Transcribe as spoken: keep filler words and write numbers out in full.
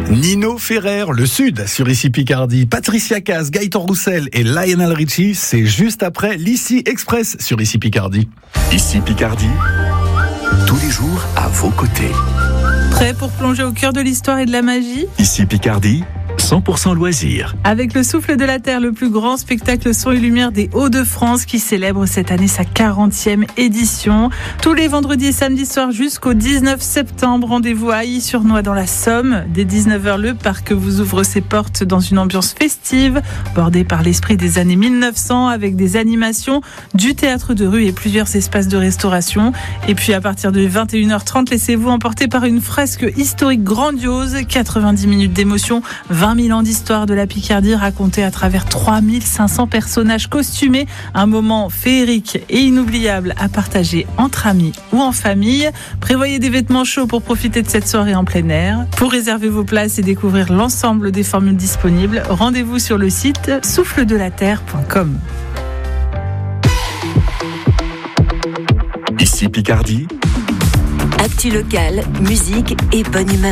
Nino Ferrer, le Sud, sur Ici Picardie. Patricia Cass, Gaëtan Roussel et Lionel Richie, c'est juste après l'Ici Express sur Ici Picardie. Ici Picardie, tous les jours à vos côtés. Prêt pour plonger au cœur de l'histoire et de la magie ? Ici Picardie, cent pour cent loisirs. Avec le Souffle de la Terre, le plus grand spectacle son et lumière des Hauts-de-France qui célèbre cette année sa quarantième édition. Tous les vendredis et samedis soirs jusqu'au dix-neuf septembre, rendez-vous à Ailly-sur-Noix dans la Somme. Dès dix-neuf heures, le parc vous ouvre ses portes dans une ambiance festive, bordée par l'esprit des années mille neuf cents avec des animations, du théâtre de rue et plusieurs espaces de restauration. Et puis à partir de vingt et une heures trente, laissez-vous emporter par une fresque historique grandiose, quatre-vingt-dix minutes d'émotion, vingt mille ans d'histoire de la Picardie racontée à travers trois mille cinq cents personnages costumés. Un moment féerique et inoubliable à partager entre amis ou en famille. Prévoyez des vêtements chauds pour profiter de cette soirée en plein air. Pour réserver vos places et découvrir l'ensemble des formules disponibles, rendez-vous sur le site souffle de la terre point com. Ici Picardie, actu locale, musique et bonne humeur.